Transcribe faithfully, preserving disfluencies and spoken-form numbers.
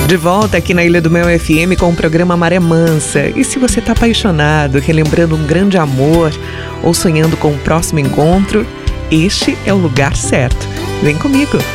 De volta aqui na Ilha do Mel F M com o programa Maré Mansa. E se você está apaixonado, relembrando um grande amor ou sonhando com o próximo encontro, este é o lugar certo. Vem comigo!